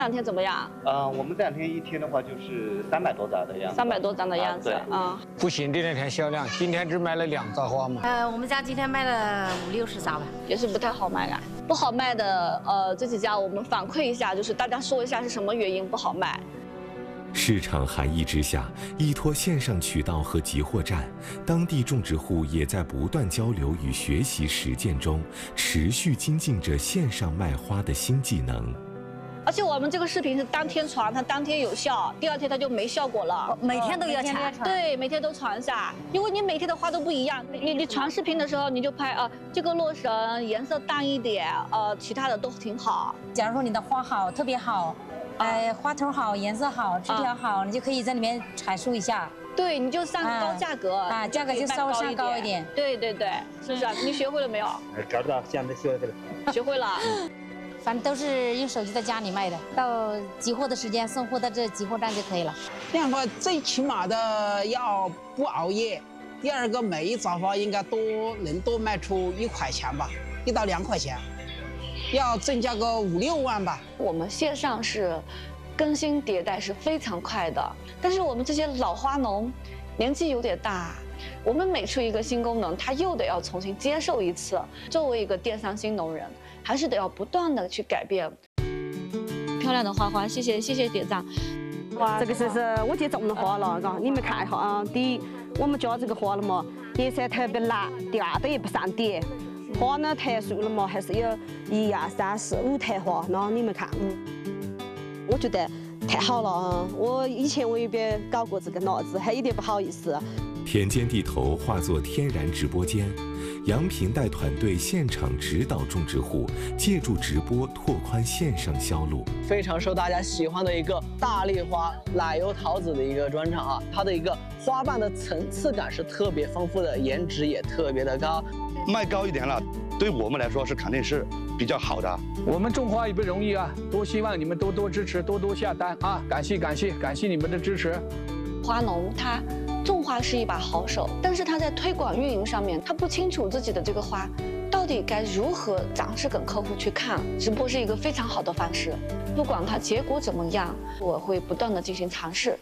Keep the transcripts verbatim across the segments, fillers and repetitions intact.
这两天怎么样？ 呃，我们这两天一天的话就是三百多扎的样子。 三百多张的样子啊。啊不行，这两天销量，今天只卖了两扎花嘛。 呃，我们家今天卖了五六十扎吧， 也是不太好卖啊。不好卖的，呃，这几家我们反馈一下，就是大家说一下是什么原因不好卖。 市场寒意之下，依托线上渠道和集货站，当地种植户也在不断交流与学习实践中，持续精进着线上卖花的新技能。 而且我们这个视频是当天传，它当天有效，第二天它就没效果了。 每天都要传， 对，每天都传一下，因为你每天的花都不一样。你你传视频的时候，你就拍啊，这个洛神颜色淡一点，呃，其他的都挺好。 假如说你的花好，特别好。 呃，花头好，颜色好，枝条好，你就可以在里面阐述一下。 对，你就上高价格啊，价格就稍微上高一点。 对对对，是不是？你学会了没有？ 知道，现在学会了。 学会了。 反正都是用手机在家里卖的，到集货的时间送货到这集货站就可以了。 这样的话，最起码的要不熬夜。第二个，每一扎花应该多能多卖出一块钱吧，一到两块钱。 要增加个五六万吧。 我们线上是更新迭代是非常快的，但是我们这些老花农年纪有点大，我们每出一个新功能，他又得要重新接受一次。作为一个电商新农人，还是得要不断的去改变。漂亮的花花，谢谢谢谢点赞。 哇，这个是是我姐种的花了，嘎，你们看一下啊。第一，我们家这个花了嘛，颜色特别蓝，第二的也不上点。 花呢，台数了嘛，还是有一二三四五台花。然后你们看，嗯，我觉得太好了啊！我以前我也别搞过这个脑子，还有点不好意思。 田间地头化作天然直播间，杨平带团队现场指导种植户，借助直播拓宽线上销路。 非常受大家喜欢的一个大丽花奶油桃子的一个专场啊，它的一个花瓣的层次感是特别丰富的，颜值也特别的高。 卖高一点了，对我们来说是肯定是比较好的。 我们种花也不容易啊，多希望你们多多支持，多多下单啊！感谢感谢感谢你们的支持。 花农他种花是一把好手，但是他在推广运营上面，他不清楚自己的这个花到底该如何展示给客户去看。直播是一个非常好的方式，不管它结果怎么样，我会不断的进行尝试。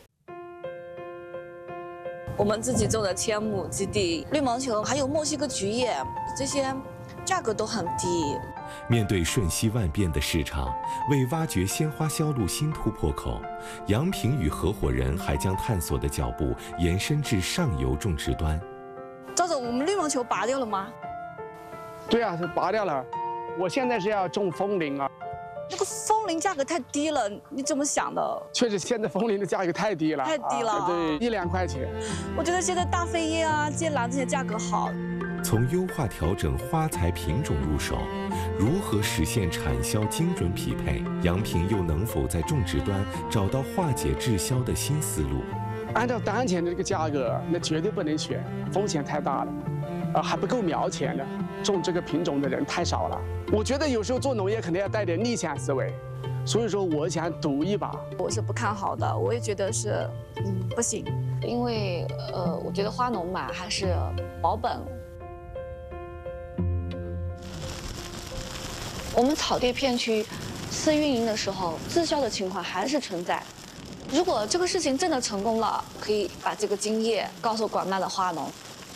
我们自己种的千亩基地，绿毛球还有墨西哥菊叶，这些价格都很低。 面对瞬息万变的市场，为挖掘鲜花销路新突破口，杨平与合伙人还将探索的脚步延伸至上游种植端。 赵总，我们绿毛球拔掉了吗？ 对啊，是拔掉了。我现在是要种风铃啊。 这个风铃价格太低了，你怎么想的？ 确实，现在风铃的价格太低了， 太低了， 啊、对，一两块钱。 我觉得现在大飞叶啊、剑兰这些价格好。 从优化调整花材品种入手，如何实现产销精准匹配？杨平又能否在种植端找到化解滞销的新思路？ 按照当前的这个价格，那绝对不能选，风险太大了，啊，还不够苗钱的，种这个品种的人太少了。 我觉得有时候做农业肯定要带点逆向思维，所以说我想赌一把。 我是不看好的，我也觉得是，嗯，不行，因为呃，我觉得花农嘛还是保本。我们草地片区试运营的时候，滞销的情况还是存在。如果这个事情真的成功了，可以把这个经验告诉广大的花农。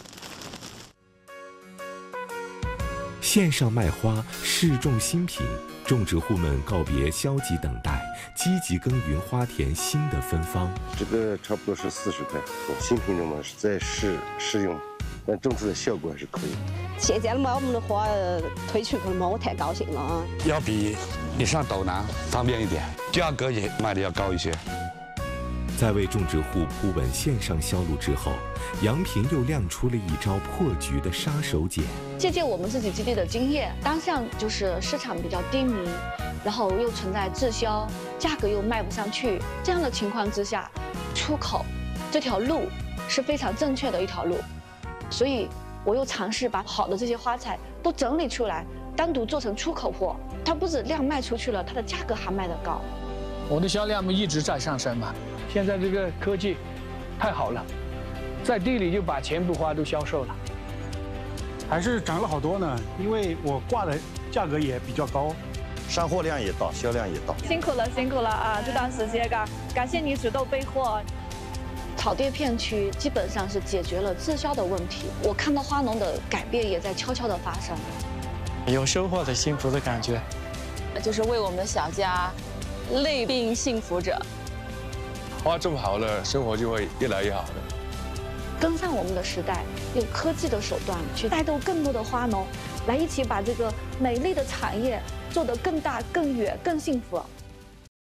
线上卖花，试种新品，种植户们告别消极等待，积极耕耘花田新的芬芳。 这个差不多是四十块，新品种嘛是在试试用，但种出的效果还是可以。 现在嘛，我们的花推出去了嘛，我太高兴了啊！ 要比你上斗南方便一点，价格也卖的要高一些。 在为种植户铺稳线上销路之后，杨平又亮出了一招破局的杀手锏。 借鉴我们自己基地的经验，当下就是市场比较低迷，然后又存在滞销，价格又卖不上去，这样的情况之下，出口这条路是非常正确的一条路。所以，我又尝试把好的这些花材都整理出来，单独做成出口货，它不止量卖出去了，它的价格还卖得高。 我的销量一直在上升嘛。 现在这个科技太好了，在地里就把全部花都销售了， 还是涨了好多呢。因为我挂的价格也比较高， 上货量也大，销量也大。 辛苦了，辛苦了啊！这段时间感感谢你主动备货。 草甸片区基本上是解决了滞销的问题，我看到花农的改变也在悄悄的发生， 有收获的幸福的感觉， 就是为我们的小家累并幸福着。 花种好了，生活就会越来越好的。 跟上我们的时代，用科技的手段去带动更多的花农，来一起把这个美丽的产业做得更大、更远、更幸福。